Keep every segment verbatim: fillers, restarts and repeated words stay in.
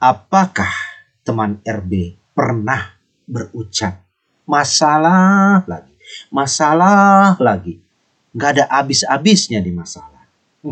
Apakah teman R B pernah berucap, masalah lagi, masalah lagi. Nggak ada habis-habisnya di masalah.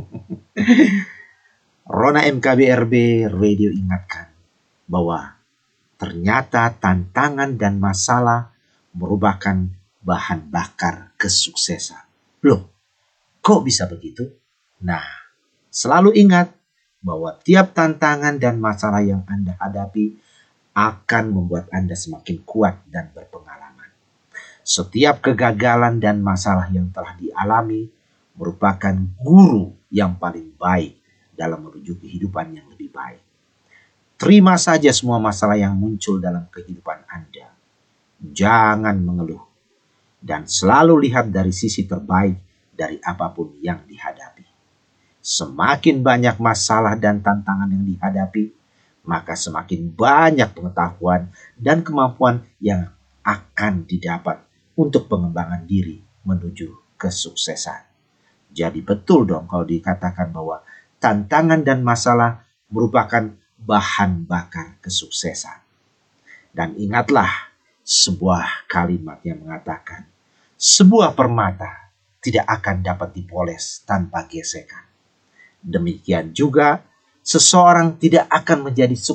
Rona M K B R B Radio ingatkan bahwa ternyata tantangan dan masalah merupakan bahan bakar kesuksesan. Loh, kok bisa begitu? Nah, selalu ingat bahwa tiap tantangan dan masalah yang Anda hadapi akan membuat Anda semakin kuat dan berpengalaman. Setiap kegagalan dan masalah yang telah dialami merupakan guru yang paling baik dalam menuju kehidupan yang lebih baik. Terima saja semua masalah yang muncul dalam kehidupan Anda. Jangan mengeluh dan selalu lihat dari sisi terbaik dari apapun yang dihadapi. Semakin banyak masalah dan tantangan yang dihadapi, maka semakin banyak pengetahuan dan kemampuan yang akan didapat untuk pengembangan diri menuju kesuksesan. Jadi betul dong kalau dikatakan bahwa tantangan dan masalah merupakan bahan bakar kesuksesan. Dan ingatlah sebuah kalimat yang mengatakan, sebuah permata tidak akan dapat dipoles tanpa gesekan. Demikian juga, seseorang tidak akan menjadi sukses